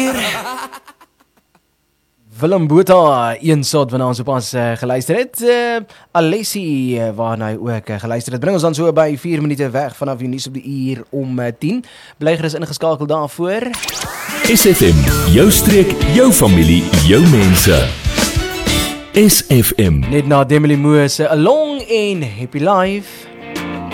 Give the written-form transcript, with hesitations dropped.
uur. Willem Botha, een soort van ons op ons geluister het. Alessi, waarna hy ook geluister het. Bring ons dan so by 4 minute weg vanaf die nuus op die uur om 10. Bly gerus ingeskakel daarvoor. SFM, jou streek, jou familie, jou mense. SFM. Net na Demi Moore se A Long and Happy Life.